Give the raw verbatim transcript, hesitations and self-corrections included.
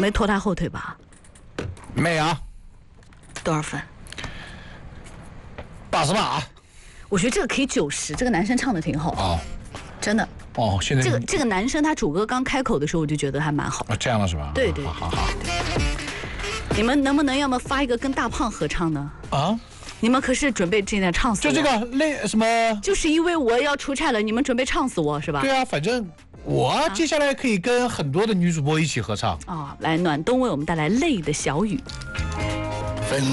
没拖他后腿吧？ 没有。 多少分？ 八十八。 我觉得这个可以九十，这个男生唱的挺好。 哦， 真的。 哦，现在这个这个男生他主歌刚开口的时候，我就觉得还蛮好。 哦，这样了是吧？ 对对。 好好好。 你们能不能要么发一个跟大胖合唱呢？ 啊？ 你们可是准备现在唱死我？ 就这个类什么？ 就是因为我要出差了，你们准备唱死我是吧？ 对啊，反正我接下来可以跟很多的女主播一起合唱。 哦，来，暖冬为我们带来《泪的小雨》。